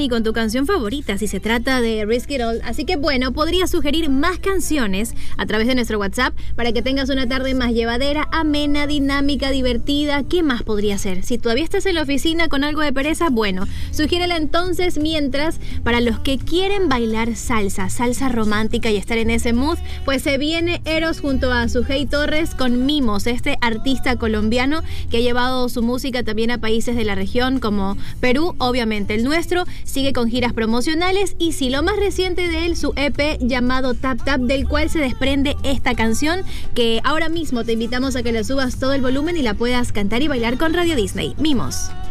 Disney con tu canción favorita si se trata de Risk It All. Así que bueno, podrías sugerir más canciones a través de nuestro WhatsApp para que tengas una tarde más llevadera, amena, dinámica, divertida. ¿Qué más podría ser? Si todavía estás en la oficina con algo de pereza, bueno, sugiérela entonces. Mientras, para los que quieren bailar salsa romántica y estar en ese mood, pues se viene Eros junto a Sujei Torres con Mimos, este artista colombiano que ha llevado su música también a países de la región como Perú. Obviamente el nuestro sigue con giras promocionales y sí, lo más reciente de él, su EP llamado Tap Tap, del cual se desprende esta canción que ahora mismo te invitamos a que le subas todo el volumen y la puedas cantar y bailar con Radio Disney. Mimos.